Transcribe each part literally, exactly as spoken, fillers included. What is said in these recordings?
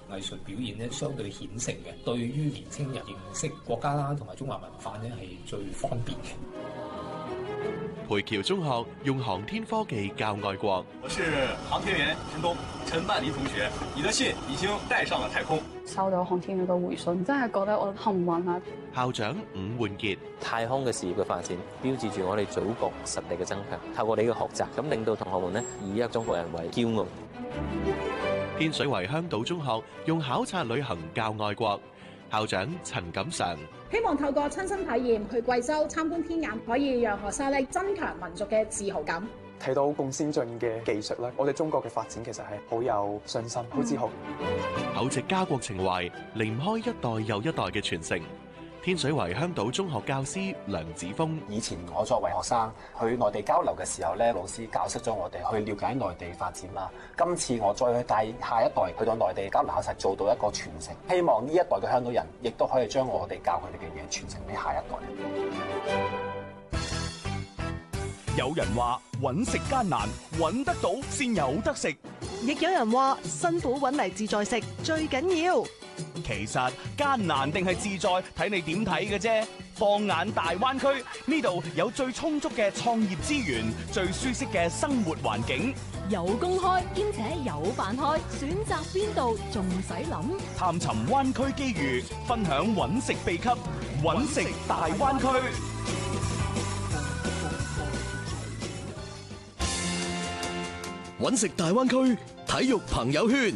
藝術表現咧相對顯性嘅，對於年輕人認識國家啦同埋中華文化咧係最方便嘅。 培僑中學用航天科技教愛國。 我是航天員陳東，陳曼妮同學，你的信已經帶上了太空。 收到航天員嘅回信，真係覺得我幸運啊！ 校長伍煥傑， 太空嘅事業嘅發展，標誌住我哋祖國實力嘅增強。透過你嘅學習，咁令到同學們呢以一個中國人為驕傲。 天水圍香島中學用考察旅行教愛國。校長陳錦常， 希望透過親身體驗去貴州參觀天眼，可以讓學生咧增強民族嘅自豪感。 睇到咁先進嘅技術咧，我哋中國嘅發展其實係好有信心、好自豪。 厚植家國情懷，離唔開一代又一代嘅傳承。天水圍香島中學教師梁子峰， 以前我作為學生去內地交流嘅時候咧，老師教識咗我哋去了解內地發展啦。今次我再去帶下一代去到內地交流考察，做到一個傳承。希望呢一代嘅香港人亦都可以將我哋教佢哋嘅嘢傳承俾下一代。 有人話揾食艱難，揾得到先有得食； 亦有人話辛苦揾嚟自在食最緊要。 其實艱難定係自在，睇你點睇嘅啫。放眼大灣區，呢度有最充足嘅創業資源，最舒適嘅生活環境， 有公開兼且有飯開，選擇邊度仲使諗？ 探尋灣區機遇，分享揾食秘笈，揾食大灣區。 揾食大灣區體育朋友圈。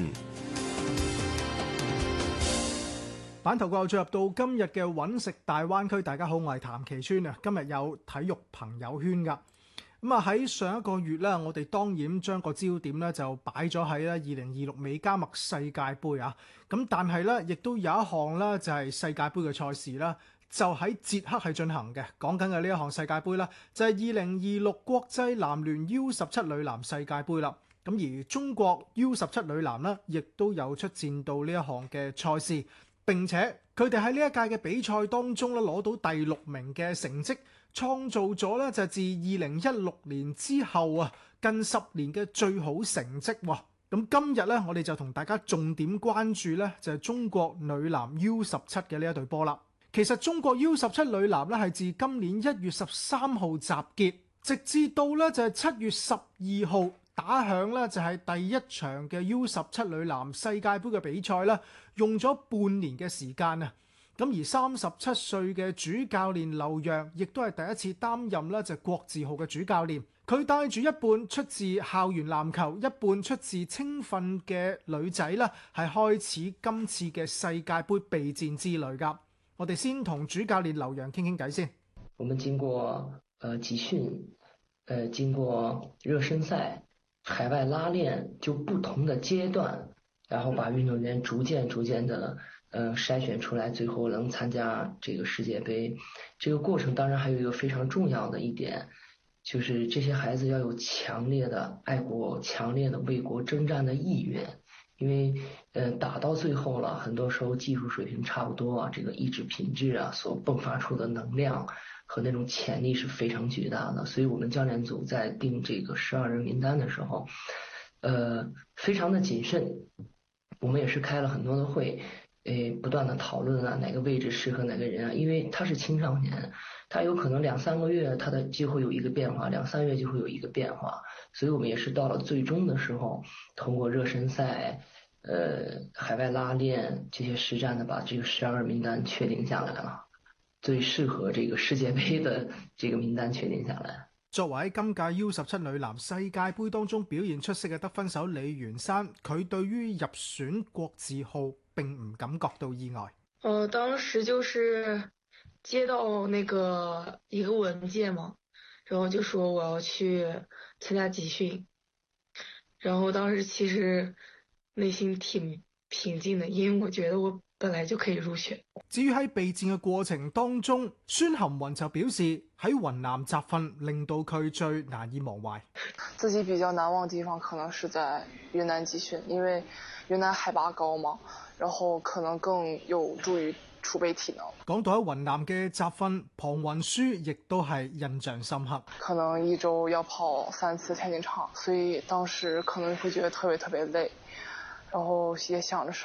版頭過後進入到今日嘅揾食大灣區，大家好，我係譚其川啊。今日有體育朋友圈噶，咁啊喺上一個月咧，我哋當然將個焦點咧就擺咗喺咧二零二六美加墨世界盃啊。咁但係咧，亦都有一項咧就係世界盃嘅賽事啦，就喺捷克係進行嘅。講緊嘅呢一項世界盃啦，就係二零二六國際籃聯 U 十七女籃世界盃啦。咁而中國 U 十七女籃呢，亦都有出戰到呢一項嘅賽事。並且佢哋喺呢一屆嘅比賽當中咧攞到第六名嘅成績，創造咗咧就自二零一六年之後啊近十年嘅最好成績喎。咁今日咧我哋就同大家重點關注咧就係中國女籃 U 十七嘅呢一隊波啦。其實中國 U 十七女籃咧係自今年一月十三號集結，直至到咧就係七月十二號。打響咧就係第一場嘅 U 十七女籃世界盃嘅比賽啦，用咗半年嘅時間啊。咁而三十七歲嘅主教練劉洋，亦都係第一次擔任咧就係國字號嘅主教練。佢帶住一半出自校園籃球，一半出自青訓嘅女仔啦，係開始今次嘅世界盃備戰之旅噶。我哋先同主教練劉洋傾傾偈先。 我們經過呃集訓，呃經過熱身賽。海外拉練就不同的階段，然後把運動員逐漸逐漸的，呃篩選出來，最後能參加這個世界盃。這個過程當然還有一個非常重要的一點，就是這些孩子要有強烈的愛國、強烈的為國征戰的意願。因為，呃打到最後了，很多時候技術水平差不多啊，這個意志品質啊，所迸發出的能量和那種潛力是非常巨大的，所以我們教練組在定這個十二人名單的時候，呃，非常的謹慎。我們也是開了很多的會，誒，不斷的討論啊，哪個位置適合哪個人啊，因為他是青少年，他有可能兩三個月他的就會有一個變化，兩三月就會有一個變化，所以我們也是到了最終的時候，通過熱身賽，呃，海外拉練這些實戰的，把這個十二人名單確定下來了。最適合這個世界盃的這個名單確定下來。 作為喺今屆 U 十七女籃世界盃當中表現出色嘅得分手李元珊，佢對於入選國字號並唔感覺到意外。 呃，當時就是接到那個一個文件嘛，然後就說我要去參加集訓，然後當時其實內心挺平靜的，因為我覺得我本來就可以入選。 至於喺備戰嘅過程當中，孫含雲就表示喺雲南集訓令到佢最難以忘懷。 自己比較難忘的地方可能是在雲南集訓，因為雲南海拔高嘛，然後可能更有助於儲備體能。講到喺雲南嘅集訓，龐雲舒亦都係印象深刻。可能一周要跑三次田徑場，所以當時可能會覺得特別特別累，然後也想着